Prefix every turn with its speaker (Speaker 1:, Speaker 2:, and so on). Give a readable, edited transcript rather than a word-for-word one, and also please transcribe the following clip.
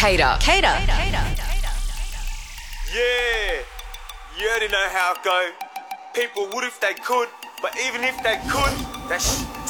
Speaker 1: Cater.
Speaker 2: Yeah, you already know how it go. People would if they could, but even if they could,